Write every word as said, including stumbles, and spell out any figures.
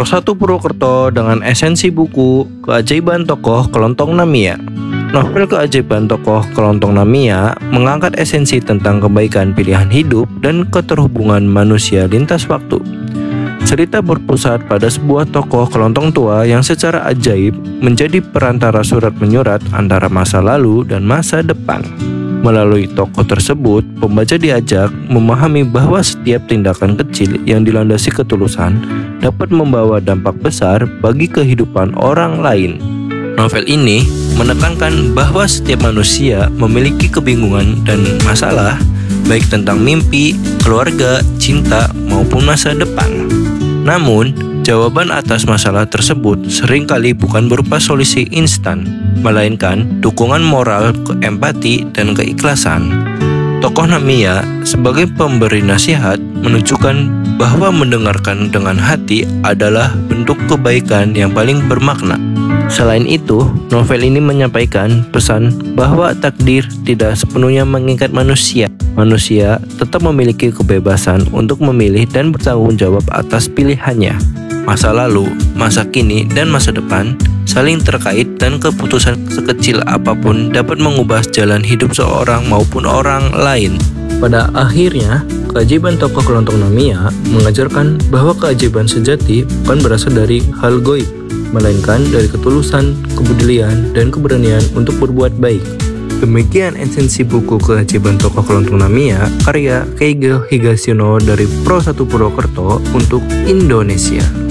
Pro satu Purwokerto dengan esensi buku Keajaiban Tokoh Kelontong Namiya. Novel Keajaiban Tokoh Kelontong Namiya mengangkat esensi tentang kebaikan pilihan hidup dan keterhubungan manusia lintas waktu. Cerita berpusat pada sebuah tokoh kelontong tua yang secara ajaib menjadi perantara surat menyurat antara masa lalu dan masa depan. Melalui tokoh tersebut, pembaca diajak memahami bahwa setiap tindakan kecil yang dilandasi ketulusan dapat membawa dampak besar bagi kehidupan orang lain. Novel ini menekankan bahwa setiap manusia memiliki kebingungan dan masalah, baik tentang mimpi, keluarga, cinta, maupun masa depan. Namun, jawaban atas masalah tersebut seringkali bukan berupa solusi instan, melainkan dukungan moral, empati, dan keikhlasan. Tokoh Namiya sebagai pemberi nasihat menunjukkan bahwa mendengarkan dengan hati adalah bentuk kebaikan yang paling bermakna. Selain itu, novel ini menyampaikan pesan bahwa takdir tidak sepenuhnya mengikat manusia. Manusia tetap memiliki kebebasan untuk memilih dan bertanggung jawab atas pilihannya. Masa lalu, masa kini, dan masa depan saling terkait dan keputusan sekecil apapun dapat mengubah jalan hidup seorang maupun orang lain. Pada akhirnya, keajaiban tokoh Kelontong Namiya mengajarkan bahwa keajaiban sejati bukan berasal dari hal goib, melainkan dari ketulusan, kepedulian, dan keberanian untuk berbuat baik. Demikian esensi buku Keajaiban Tokoh Kelontong Namiya karya Keige Higashino dari Pro satu Purwokerto untuk Indonesia.